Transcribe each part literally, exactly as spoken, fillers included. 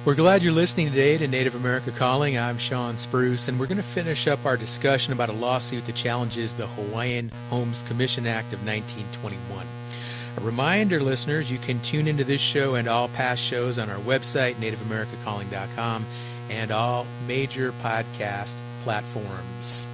We're glad you're listening today to Native America Calling. I'm Sean Spruce, and we're going to finish up our discussion about a lawsuit that challenges the Hawaiian Homes Commission Act of nineteen twenty-one. A reminder, listeners, you can tune into this show and all past shows on our website, native america calling dot com, and all major podcast platforms.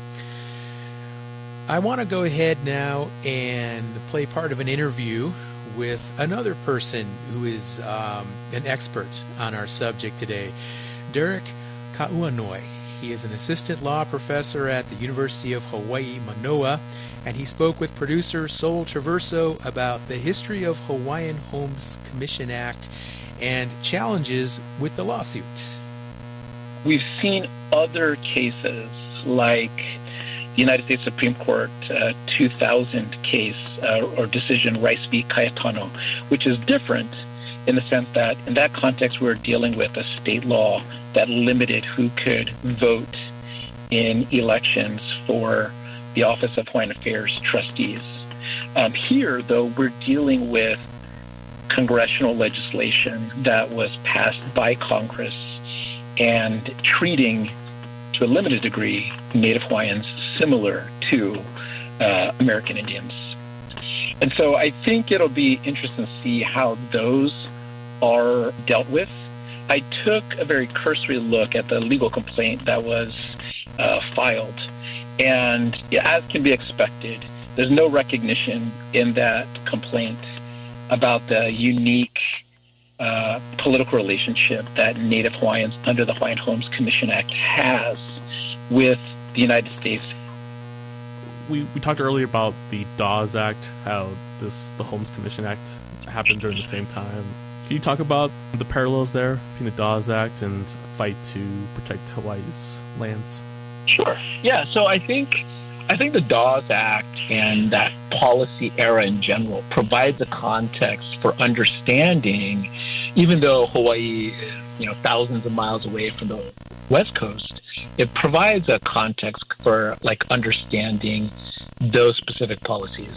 I want to go ahead now and play part of an interview with another person who is um, an expert on our subject today, Derek Kauanoe. He is an assistant law professor at the University of Hawaii, Manoa, and he spoke with producer Sol Traverso about the history of Hawaiian Homes Commission Act and challenges with the lawsuit. We've seen other cases like the United States Supreme Court uh, two thousand case uh, or decision, Rice v. Cayetano, which is different in the sense that in that context we're dealing with a state law that limited who could vote in elections for the Office of Hawaiian Affairs trustees. Um, here, though, we're dealing with congressional legislation that was passed by Congress and treating, to a limited degree, Native Hawaiians similar to uh, American Indians. And so I think it'll be interesting to see how those are dealt with. I took a very cursory look at the legal complaint that was uh, filed. And yeah, as can be expected, there's no recognition in that complaint about the unique uh, political relationship that Native Hawaiians under the Hawaiian Homes Commission Act has with the United States. We we talked earlier about the Dawes Act, how this the Homes Commission Act happened during the same time. Can you talk about the parallels there between the Dawes Act and fight to protect Hawaii's lands? Sure. Yeah. So I think I think the Dawes Act and that policy era in general provides a context for understanding, even though Hawaii is, you know, thousands of miles away from the West Coast, it provides a context for like understanding those specific policies.